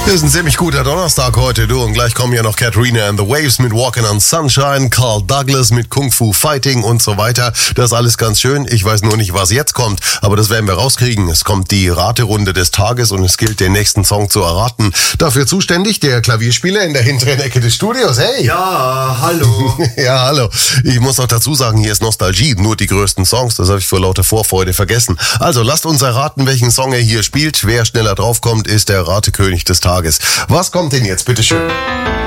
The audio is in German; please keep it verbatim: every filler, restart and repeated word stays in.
Ist ein ziemlich guter Donnerstag heute, du. Und gleich kommen ja noch Katrina and the Waves mit Walking on Sunshine, Carl Douglas mit Kung Fu Fighting und so weiter. Das ist alles ganz schön. Ich weiß nur nicht, was jetzt kommt, aber das werden wir rauskriegen. Es kommt die Raterunde des Tages und es gilt, den nächsten Song zu erraten. Dafür zuständig der Klavierspieler in der hinteren Ecke des Studios. Hey! Ja, hallo. Ja, hallo. Ich muss noch dazu sagen, hier ist Nostalgie, nur die größten Songs. Das habe ich vor lauter Vorfreude vergessen. Also lasst uns erraten, welchen Song er hier spielt. Wer schneller draufkommt, ist der Ratekönig des Tages. Was kommt denn jetzt? Bitteschön.